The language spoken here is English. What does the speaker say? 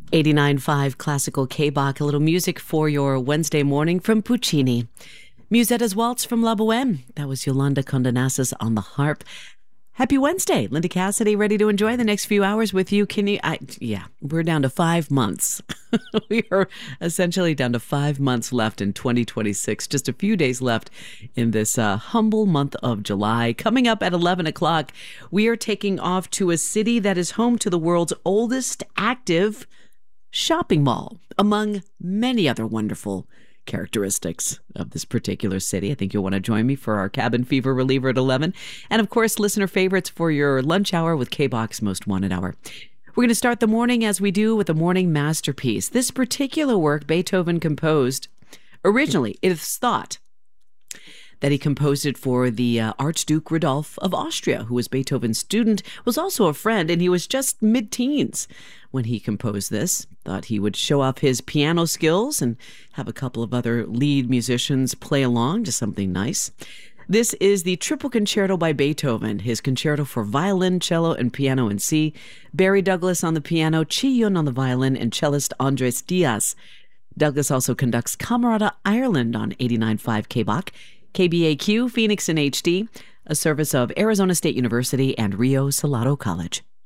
89.5 Classical K-Bach, a little music for your Wednesday morning from Puccini. Musetta's Waltz from La Boheme. That was Yolanda Condonasis on the harp. Happy Wednesday. Linda Cassidy, ready to enjoy the next few hours with you. We're down to 5 months. We are essentially down to 5 months left in 2026. Just a few days left in this humble month of July. Coming up at 11 o'clock, we are taking off to a city that is home to the world's oldest active shopping mall, among many other wonderful characteristics of this particular city. I think you'll want to join me for our cabin fever reliever at 11. And of course, listener favorites for your lunch hour with K-Bach's Most Wanted Hour. We're going to start the morning as we do with a morning masterpiece. This particular work Beethoven composed, originally it is thought that he composed it for the Archduke Rudolph of Austria, who was Beethoven's student, was also a friend, and he was just mid-teens when he composed this. Thought he would show off his piano skills and have a couple of other lead musicians play along to something nice. This is the Triple Concerto by Beethoven, his concerto for violin, cello, and piano in C. Barry Douglas on the piano, Chi Yun on the violin, and cellist Andres Diaz. Douglas also conducts Camerata Ireland on 89.5 K-Bach. KBAQ, Phoenix in HD, a service of Arizona State University and Rio Salado College.